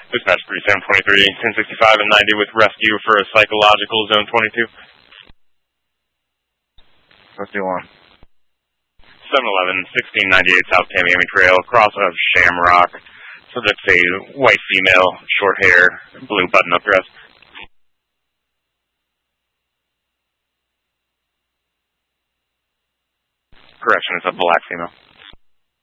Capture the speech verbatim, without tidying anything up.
Dispatch three seven two three, ten sixty-five and ninety with rescue for a psychological zone twenty-two. Let's do one. seven eleven, sixteen ninety-eight South Tamiami Trail, cross of Shamrock. So that's a white female, short hair, blue button-up dress. Correction, it's a black female.